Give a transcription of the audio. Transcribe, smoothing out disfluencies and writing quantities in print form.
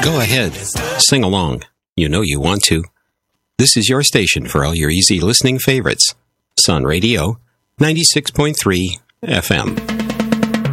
Go ahead, sing along. You know you want to. This is your station for all your easy listening favorites. Sun Radio, 96.3 FM.